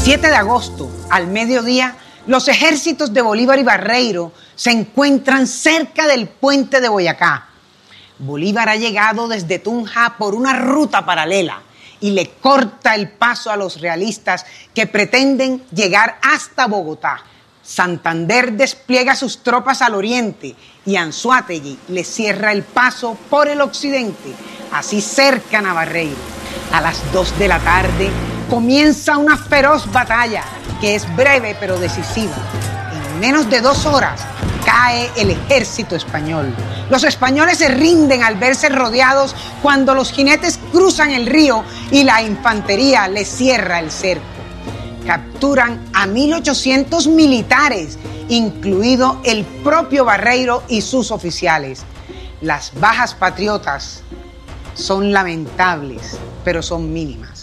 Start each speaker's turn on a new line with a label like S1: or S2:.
S1: 7 de agosto, al mediodía, los ejércitos de Bolívar y Barreiro se encuentran cerca del puente de Boyacá. Bolívar ha llegado desde Tunja por una ruta paralela y le corta el paso a los realistas que pretenden llegar hasta Bogotá. Santander despliega sus tropas al oriente y Anzoátegui le cierra el paso por el occidente. Así cercan a Barreiro. A las 2 de la tarde comienza una feroz batalla que es breve pero decisiva. En menos de 2 horas cae el ejército español. Los españoles se rinden al verse rodeados cuando los jinetes cruzan el río y la infantería les cierra el cerco. Capturan a 1.800 militares, incluido el propio Barreiro y sus oficiales. Las bajas patriotas son lamentables, pero son mínimas.